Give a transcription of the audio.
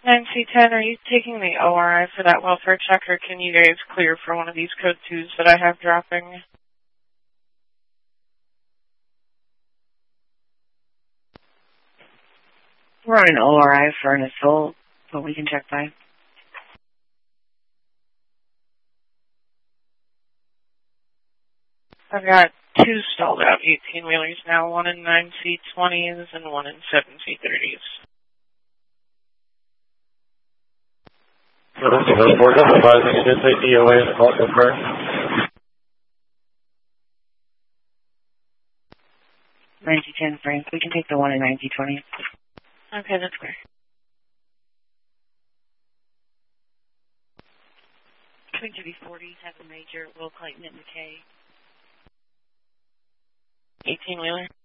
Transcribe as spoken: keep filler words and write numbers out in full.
nine C ten, are you taking the O R I for that welfare check, or can you guys clear for one of these code twos that I have dropping? We're on an O R I for an assault, but we can check by. I've got two stalled out eighteen-wheelers now, one in nine C twenties and one in seven C thirties. So this is a report advising to take D O A and call confirm. nine C ten, Frank. We can take the one in nine C twenty. Okay, that's great. Twin two B forty, have a major, Will Clayton at McKay. eighteen-wheeler.